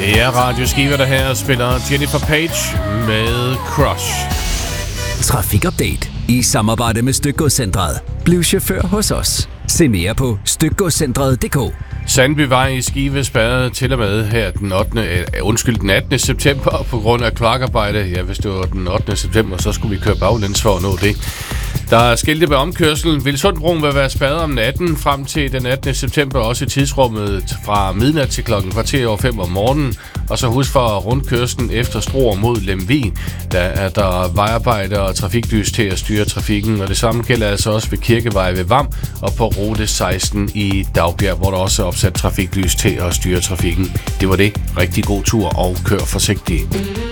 Ja, Radio Skive, der her spiller Jennifer Page med Crush. Trafikupdate i samarbejde med Stykgodscentret. Bliv chauffør hos os. Se mere på stykgodscentret.dk. Sandbyvej i Skive spærrede til og med her den 18. september på grund af kloakarbejde. Ja, hvis det var den 8. september, så skulle vi køre baglæns for at nå det. Der er skilte ved omkørselen. Vilsundbroen vil være spærret om natten frem til den 18. september, også i tidsrummet fra midnat til klokken 5:15 om morgenen. Og så husk for rundkørslen efter Struer mod Lemvig. Der er der vejarbejde og trafiklys til at styre trafikken. Og det samme gælder altså også ved Kirkevej ved Vam og på rute 16 i Dagbjerg, hvor der også er opsat trafiklys til at styre trafikken. Det var det. Rigtig god tur og kør forsigtigt.